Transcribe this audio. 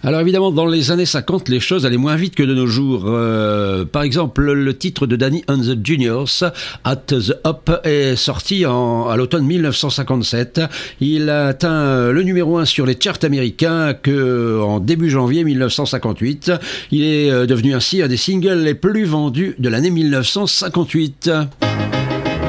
Alors évidemment, dans les années 50, les choses allaient moins vite que de nos jours. Par exemple, le titre de Danny and the Juniors, At the Hop, est sorti à l'automne 1957. Il a atteint le numéro 1 sur les charts américains en début janvier 1958. Il est devenu ainsi un des singles les plus vendus de l'année 1958.